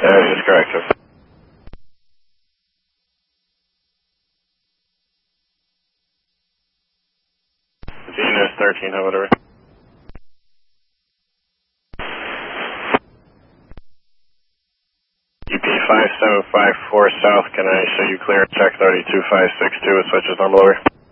That is correct, sir. Venus 13, how about over? UP 5754 South, can I show you clear check 32562 with switches normal over?